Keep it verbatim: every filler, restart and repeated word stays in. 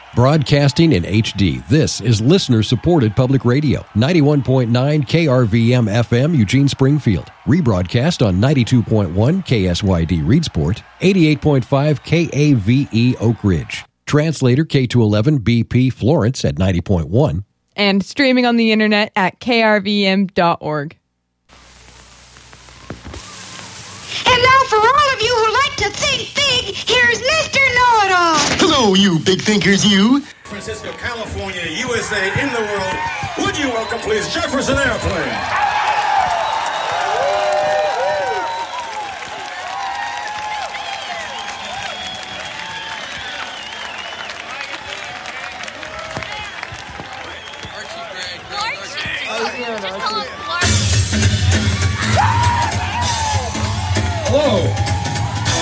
Broadcasting in H D, this is listener-supported public radio. ninety-one point nine K R V M F M, Eugene, Springfield. Rebroadcast on ninety-two point one K S Y D, Reedsport. eighty-eight point five K A V E, Oak Ridge. Translator K two eleven B P, Florence at ninety point one. And streaming on the internet at K R V M dot org. And now for all of you who like to think big, here's Mister Know-It-All. Hello, you big thinkers, you. Francisco, California, U S A, in the world. Would you welcome, please, Jefferson Airplane?